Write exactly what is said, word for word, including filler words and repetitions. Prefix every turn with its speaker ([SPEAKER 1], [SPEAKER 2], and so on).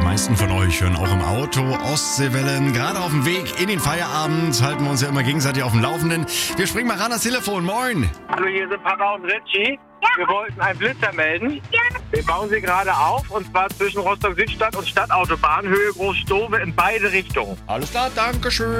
[SPEAKER 1] meisten von euch hören auch im Auto Ostseewellen. Gerade auf dem Weg in den Feierabend halten wir uns ja immer gegenseitig auf dem Laufenden. Wir springen mal ran ans Telefon. Moin.
[SPEAKER 2] Hallo, hier sind Papa und Richie. Ja. Wir wollten einen Blitzer melden. Ja. Wir bauen sie gerade auf, und zwar zwischen Rostock-Südstadt und Stadtautobahn, Höhe Großstove in beide Richtungen.
[SPEAKER 1] Alles klar, danke schön.